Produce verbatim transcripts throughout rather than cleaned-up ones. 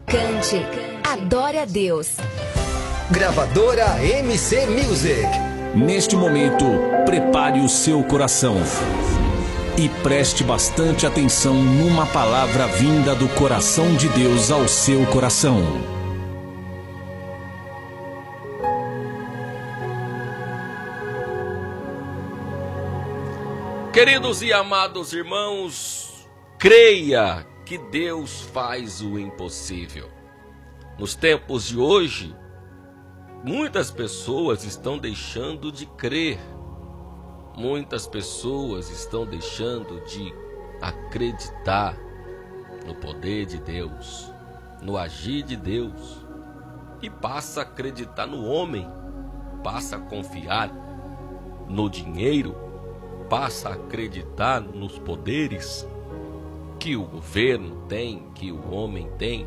Cante, adore a Deus. Gravadora M C Music. Neste momento, prepare o seu coração e preste bastante atenção numa palavra vinda do coração de Deus ao seu coração. Queridos e amados irmãos, creia que Deus faz o impossível. Nos tempos de hoje, muitas pessoas estão deixando de crer. Muitas pessoas estão deixando de acreditar no poder de Deus, no agir de Deus, e passa a acreditar no homem, passa a confiar no dinheiro, passa a acreditar nos poderes que o governo tem, que o homem tem,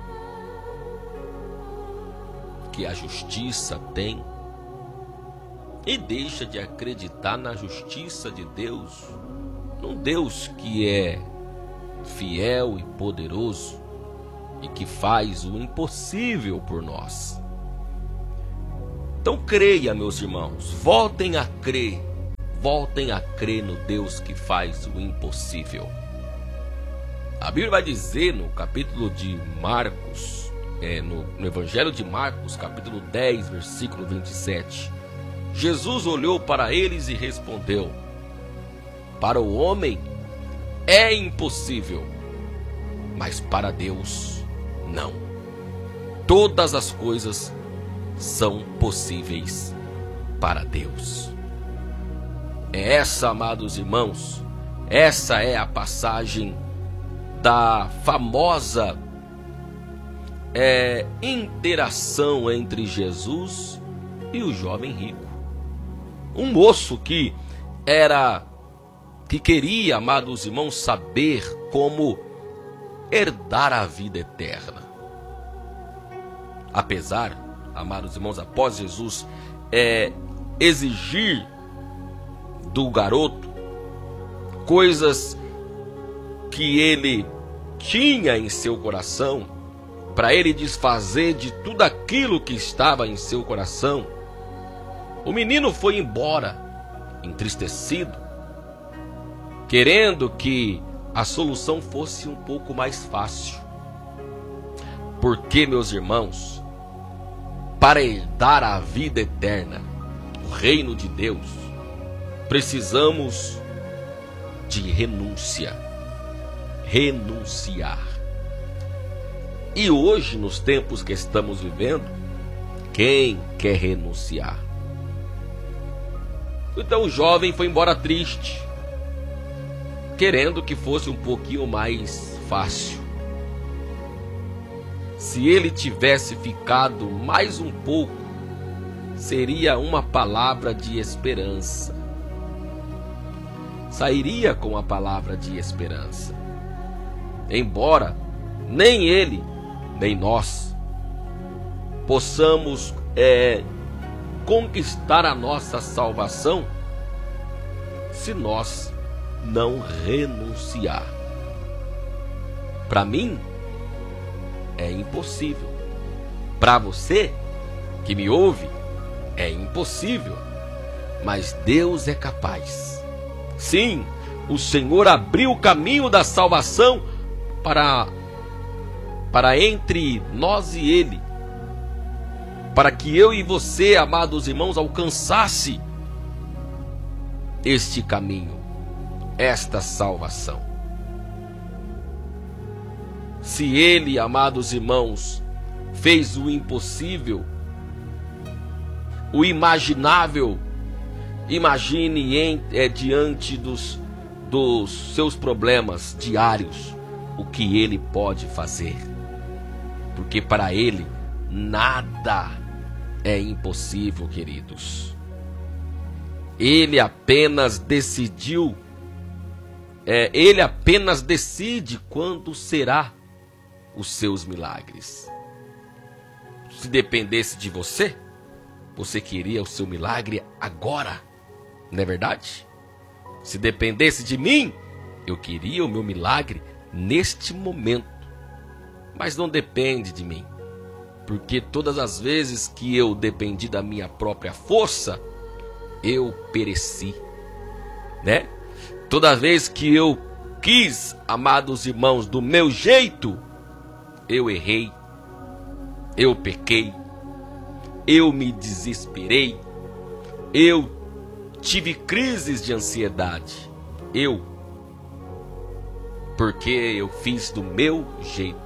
que a justiça tem, e deixa de acreditar na justiça de Deus, num Deus que é fiel e poderoso e que faz o impossível por nós. Então creia, meus irmãos, voltem a crer, voltem a crer no Deus que faz o impossível. A Bíblia vai dizer no capítulo de Marcos, é, no, no Evangelho de Marcos, capítulo dez, versículo vinte e sete, Jesus olhou para eles e respondeu: para o homem é impossível, mas para Deus não. Todas as coisas são possíveis para Deus. É essa, amados irmãos, essa é a passagem da famosa é, interação entre Jesus e o jovem rico. Um moço que era, que queria, amados irmãos, saber como herdar a vida eterna. Apesar, amados irmãos, após Jesus é, exigir do garoto coisas que ele tinha em seu coração, para ele desfazer de tudo aquilo que estava em seu coração, o menino foi embora, entristecido, querendo que a solução fosse um pouco mais fácil. Porque, meus irmãos, para herdar a vida eterna, o reino de Deus, precisamos de renúncia. Renunciar. E hoje, nos tempos que estamos vivendo, quem quer renunciar? Então o jovem foi embora triste, querendo que fosse um pouquinho mais fácil. Se ele tivesse ficado mais um pouco, seria uma palavra de esperança. Sairia com a palavra de esperança. Embora nem ele, nem nós possamos é, conquistar a nossa salvação se nós não renunciar. Para mim, é impossível. Para você que me ouve, é impossível. Mas Deus é capaz. Sim, o Senhor abriu o caminho da salvação para, para entre nós e Ele, para que eu e você, amados irmãos, alcançasse este caminho, esta salvação. Se Ele, amados irmãos, fez o impossível, o imaginável, imagine em, é, diante dos, dos seus problemas diários, o que Ele pode fazer. Porque para Ele nada é impossível, queridos. Ele apenas decidiu, é, Ele apenas decide quando será os seus milagres. Se dependesse de você, você queria o seu milagre agora, não é verdade? Se dependesse de mim, eu queria o meu milagre neste momento. mas não depende de mim. Porque todas as vezes que eu dependi da minha própria força, eu pereci, né? Toda vez que eu quis, amados irmãos, do meu jeito, eu errei, eu pequei, eu me desesperei, eu tive crises de ansiedade, eu, porque eu fiz do meu jeito.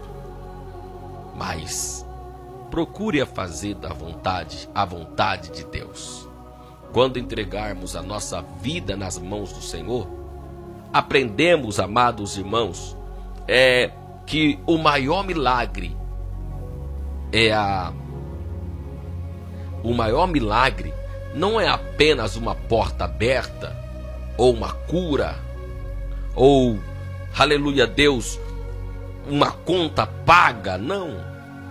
Mas procure a fazer da vontade, a vontade de Deus. Quando entregarmos a nossa vida nas mãos do Senhor, aprendemos, amados irmãos, é que o maior milagre é a o maior milagre não é apenas uma porta aberta ou uma cura ou, aleluia Deus, uma conta paga, não.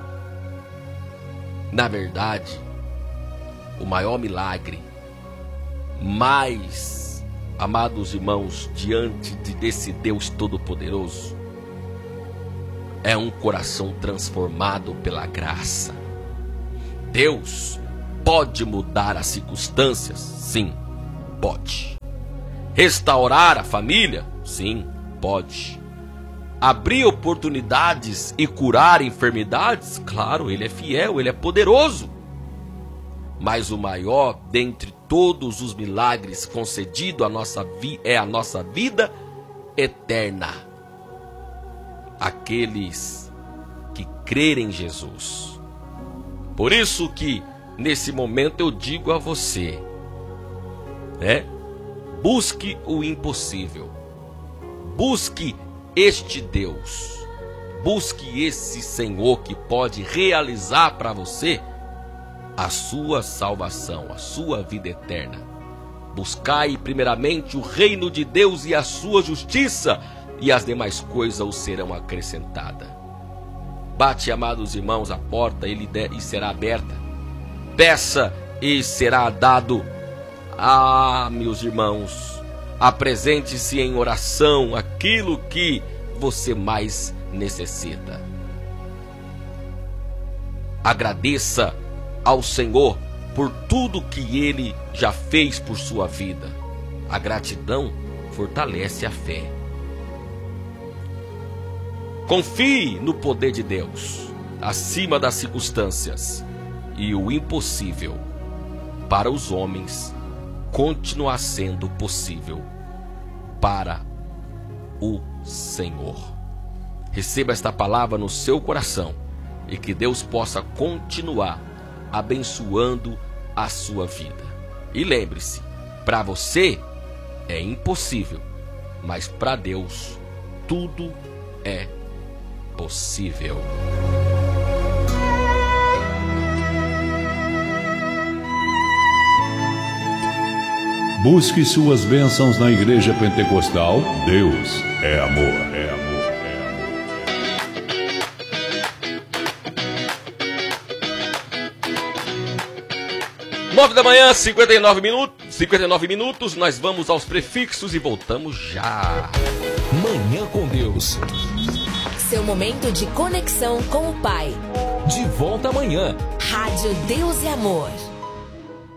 Na verdade, o maior milagre, mais, amados irmãos, diante de desse Deus Todo-Poderoso, é um coração transformado pela graça. Deus pode mudar as circunstâncias? Sim, pode. Restaurar a família? Sim, pode. Abrir oportunidades e curar enfermidades? Claro, Ele é fiel, Ele é poderoso. Mas o maior dentre todos os milagres concedido à nossa vi- é a nossa vida eterna. Aqueles que crerem em Jesus. Por isso que nesse momento eu digo a você, né? Busque o impossível. Busque este Deus. Busque esse Senhor que pode realizar para você a sua salvação, a sua vida eterna. Buscai primeiramente o reino de Deus e a sua justiça, e as demais coisas os serão acrescentadas. Bate, amados irmãos, a porta ele e será aberta. Peça e será dado. Ah, meus irmãos, apresente-se em oração aquilo que você mais necessita. Agradeça ao Senhor por tudo que Ele já fez por sua vida. A gratidão fortalece a fé. Confie no poder de Deus, acima das circunstâncias, e o impossível para os homens continuar sendo possível para o Senhor. Receba esta palavra no seu coração e que Deus possa continuar abençoando a sua vida. E lembre-se, para você é impossível, mas para Deus tudo é possível. Busque suas bênçãos na Igreja Pentecostal. Deus é amor, é amor, é amor. Nove da manhã, cinquenta e nove minutos, cinquenta e nove minutos, nós vamos aos prefixos e voltamos já. Manhã com Deus. Seu momento de conexão com o Pai. De volta amanhã. Rádio Deus e Amor.